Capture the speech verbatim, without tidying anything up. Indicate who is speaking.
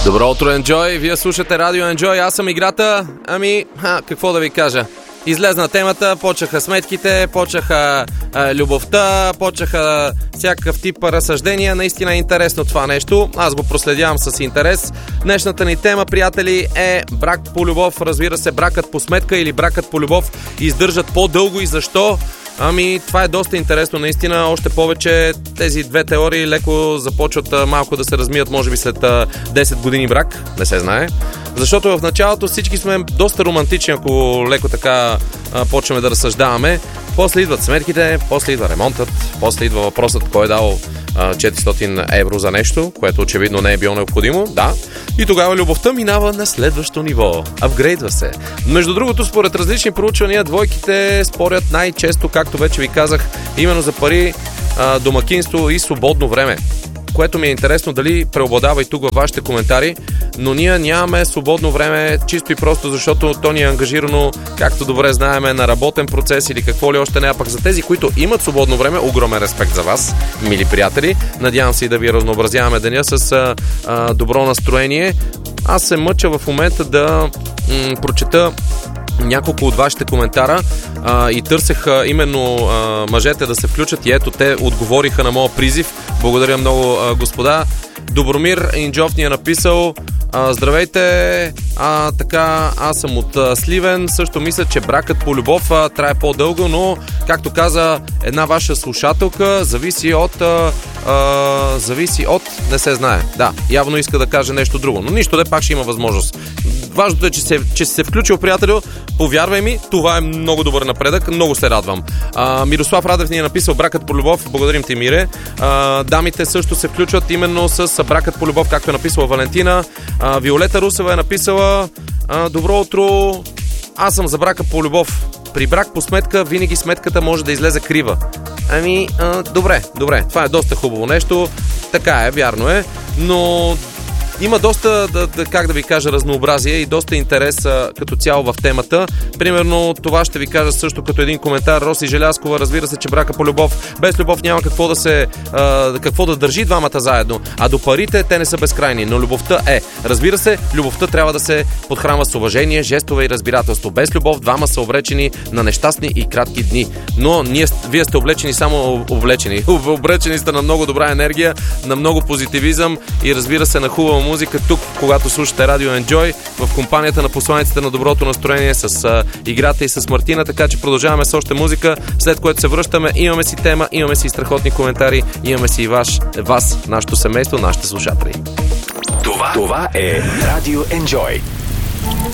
Speaker 1: Добро утро, Enjoy! Вие слушате Радио Enjoy, аз съм Играта. Ами, ха, какво да ви кажа? Излезна темата, почнаха сметките, почнаха а, любовта, почнаха всякакъв тип разсъждения. Наистина е интересно това нещо. Аз го проследявам с интерес. Днешната ни тема, приятели, е брак по любов. Разбира се, бракът по сметка или бракът по любов издържат по-дълго и защо? Ами, това е доста интересно, наистина. Още повече тези две теории леко започват а, малко да се размият, може би след а, десет години брак, не се знае. Защото в началото всички сме доста романтични, ако леко така а, почваме да разсъждаваме. После идват сметките, после идва ремонтът, после идва въпросът кой е дал а, четиристотин евро за нещо, което очевидно не е било необходимо. Да. И тогава любовта минава на следващо ниво. Апгрейдва се. Между другото, според различни проучвания, двойките спорят най-често, както вече ви казах, именно за пари, а, домакинство и свободно време. Което ми е интересно дали преобладава и тук във вашите коментари, но ние нямаме свободно време чисто и просто, защото то ни е ангажирано, както добре знаеме, на работен процес или какво ли още не. А пък за тези, които имат свободно време, огромен респект за вас, мили приятели. Надявам се и да ви разнообразяваме деня с а, а, добро настроение. Аз се мъча в момента да м- прочета няколко от вашите коментара а, и търсех а, именно а, мъжете да се включат и ето те отговориха на моя призив. Благодаря много, а, господа. Добромир Инджов ни е написал: а, здравейте, а, така, аз съм от а, Сливен, също мисля, че бракът по любов а, трае по-дълго, но както каза една ваша слушателка, зависи от а, а, зависи от, не се знае. Да, явно иска да каже нещо друго, но нищо, де пак ще има възможност. Важното е, че се, че се включил, приятелю. Повярвай ми, това е много добър напредък. Много се радвам. А, Мирослав Радев ни е написал бракът по любов. Благодарим ти, Мире. А, дамите също се включват именно с бракът по любов, както е написала Валентина. А, Виолета Русева е написала: а, добро утро, аз съм за брака по любов. При брак по сметка винаги сметката може да излезе крива. Ами, а, добре, добре. Това е доста хубаво нещо. Така е, вярно е. Но има доста, да, да, как да ви кажа, разнообразие и доста интерес а, като цяло в темата. Примерно това ще ви кажа също като един коментар. Роси Желязкова: разбира се, че брака по любов, без любов няма какво да се а, какво да държи двамата заедно. А до парите те не са безкрайни, но любовта е. Разбира се, любовта трябва да се подхранва с уважение, жестове и разбирателство. Без любов двама са обречени на нещастни и кратки дни. Но ние, вие сте облечени само облечени. Обречени сте на много добра енергия, на много позитивизъм и разбира се на хубава музика тук, когато слушате Радио Enjoy, в компанията на посланиците на доброто настроение с а, Играта и с Мартина, така че продължаваме с още музика, след което се връщаме, имаме си тема, имаме си страхотни коментари, имаме си и ваш, вас, нашето семейство, нашите слушатели.
Speaker 2: Това, това е Радио Enjoy.